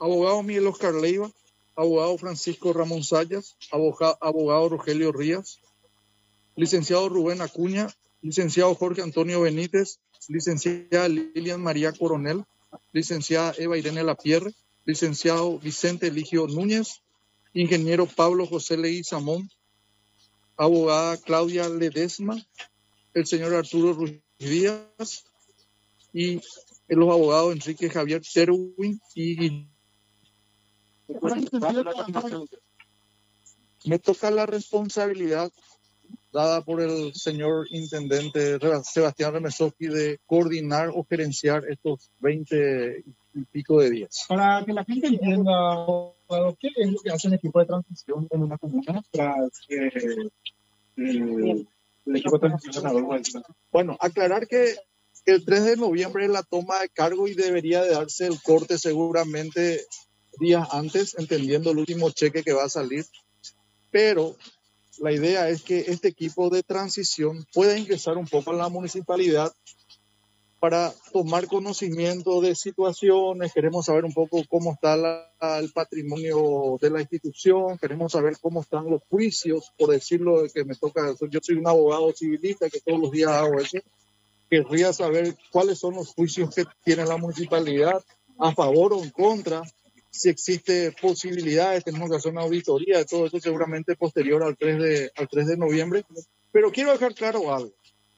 abogado Miguel Oscar Leiva, abogado Francisco Ramón Sayas, abogado Rogelio Rías, licenciado Rubén Acuña, licenciado Jorge Antonio Benítez, licenciada Lilian María Coronel, licenciada Eva Irene Lapierre, licenciado Vicente Eligio Núñez, ingeniero Pablo José Leguizamón, abogada Claudia Ledesma, el señor Arturo Ruiz Díaz y los abogados Enrique Javier Terwin y me toca la responsabilidad dada por el señor intendente Sebastián Remesoski de coordinar o gerenciar estos 20 y pico de días. Para que la gente entienda, ¿qué es lo que hace el equipo de transición en una comuna tras el equipo de transición ganador? Bueno, aclarar que el 3 de noviembre es la toma de cargo y debería de darse el corte seguramente días antes, entendiendo el último cheque que va a salir. Pero la idea es que este equipo de transición pueda ingresar un poco a la municipalidad para tomar conocimiento de situaciones. Queremos saber un poco cómo está el patrimonio de la institución, queremos saber cómo están los juicios, por decirlo que me toca. Yo soy un abogado civilista que todos los días hago eso. Querría saber cuáles son los juicios que tiene la municipalidad, a favor o en contra, si existe posibilidades, tenemos que hacer una auditoría de todo eso seguramente posterior al 3 de noviembre. Pero quiero dejar claro algo.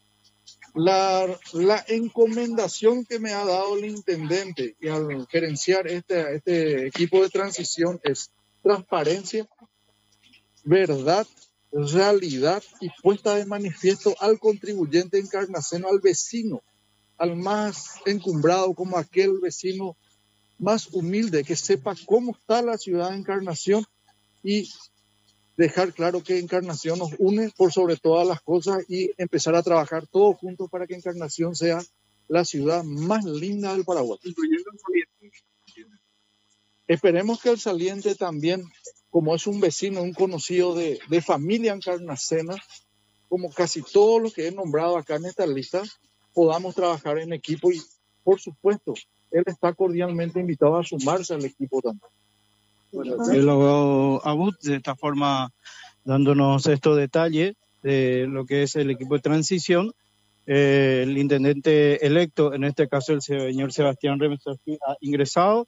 La encomendación que me ha dado el intendente y al gerenciar este equipo de transición es transparencia, verdad, realidad y puesta de manifiesto al contribuyente encarnaceno, al vecino, al más encumbrado como aquel vecino más humilde, que sepa cómo está la ciudad de Encarnación y dejar claro que Encarnación nos une por sobre todas las cosas y empezar a trabajar todos juntos para que Encarnación sea la ciudad más linda del Paraguay. Esperemos que el saliente también, como es un vecino, un conocido de familia encarnacena, como casi todos los que he nombrado acá en esta lista, podamos trabajar en equipo y, por supuesto, él está cordialmente invitado a sumarse al equipo también. El abogado Abud, de esta forma, dándonos estos detalles de lo que es el equipo de transición. El intendente electo, en este caso el señor Sebastián Remesoski, ha ingresado,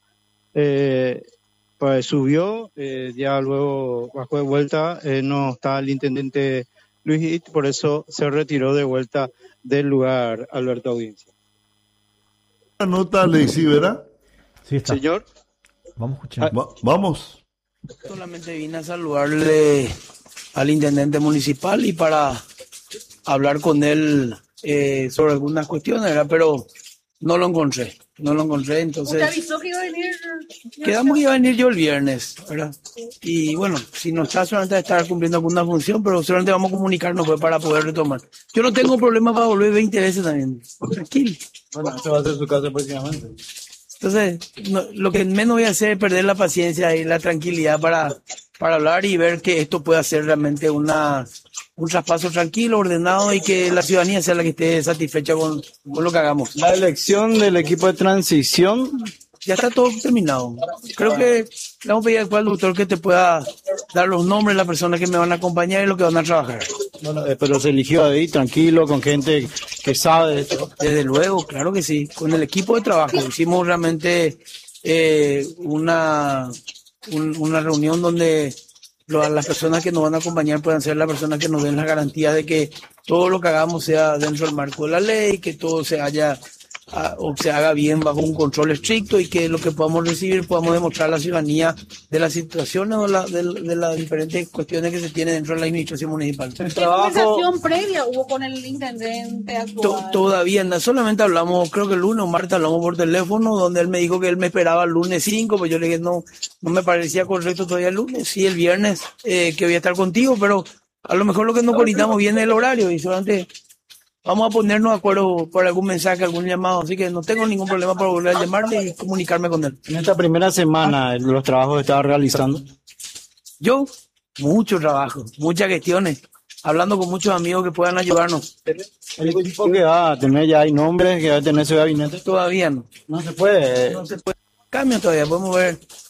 pues subió, ya luego bajó de vuelta, no está el intendente Luis It, por eso se retiró de vuelta del lugar, Alberto Audiencia. La nota, Alexi, ¿verdad? Sí, está. Señor. Vamos a escuchar. Vamos. Solamente vine a saludarle al intendente municipal y para hablar con él sobre algunas cuestiones, ¿verdad? Pero no lo encontré, entonces... ¿Usted avisó que iba a venir? Quedamos que iba a venir yo el viernes, ¿verdad? Y bueno, si no está, solamente estar cumpliendo alguna función, pero solamente vamos a comunicarnos pues, para poder retomar. Yo no tengo problema para volver 20 veces también, tranquilo. Bueno, esto va a ser su caso próximamente. Entonces, lo que menos voy a hacer es perder la paciencia y la tranquilidad para hablar y ver que esto pueda ser realmente un traspaso tranquilo, ordenado y que la ciudadanía sea la que esté satisfecha con lo que hagamos. La elección del equipo de transición ya está todo terminado. Creo que le vamos a pedir al doctor que te pueda dar los nombres de las personas que me van a acompañar y lo que van a trabajar. Bueno, pero se eligió ahí tranquilo, con gente que sabe de esto. Desde luego, claro que sí. Con el equipo de trabajo hicimos realmente una reunión donde las personas que nos van a acompañar puedan ser las personas que nos den la garantía de que todo lo que hagamos sea dentro del marco de la ley, que todo se haga bien bajo un control estricto y que lo que podamos recibir podamos demostrar a la ciudadanía de las situaciones o de las diferentes cuestiones que se tienen dentro de la administración municipal. ¿Qué conversación previa hubo con el intendente actual? Todavía no, solamente hablamos, creo que el lunes o martes hablamos por teléfono, donde él me dijo que él me esperaba el lunes 5, pues yo le dije no me parecía correcto todavía el lunes, sí el viernes que voy a estar contigo, pero a lo mejor lo que no coordinamos bien es el horario y solamente... Vamos a ponernos de acuerdo por algún mensaje, algún llamado, así que no tengo ningún problema para volver a llamarle y comunicarme con él. En esta primera semana, los trabajos que estaba realizando. Yo, mucho trabajo, muchas gestiones, hablando con muchos amigos que puedan ayudarnos. ¿El equipo que va a tener ya hay nombres, que va a tener su gabinete? Todavía no. No se puede. No se puede. Cambio todavía, podemos ver